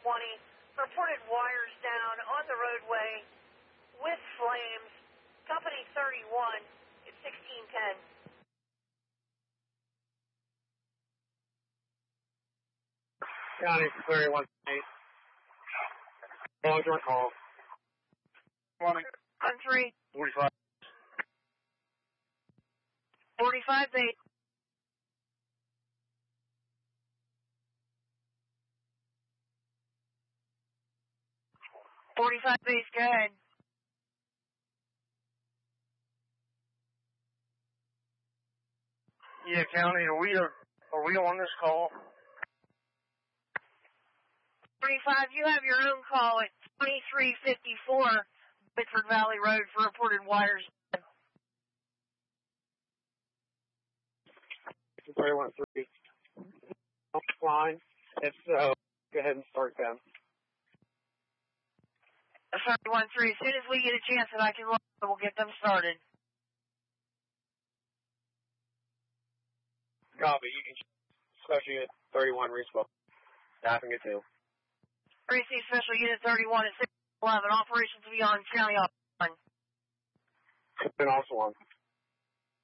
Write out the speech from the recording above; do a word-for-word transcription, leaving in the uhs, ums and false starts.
twenty. Reported wires down on the roadway with flames. Company thirty-one, it's sixteen ten. County thirty-one eight. Long-term call. twenty. On three. forty-five. forty-five eight. forty-five base, go ahead. Yeah, County, are we, are we on this call? forty-five, you have your own call at twenty-three fifty-four Bickford Valley Road for reported wires. thirty-one three. Line. If so, go ahead and start them. thirty-one three, as soon as we get a chance that I can look, we'll get them started. Copy. You can special unit thirty-one respawn. Staffing it too. Receive special unit thirty-one at six eleven. Operations beyond county on. And also on.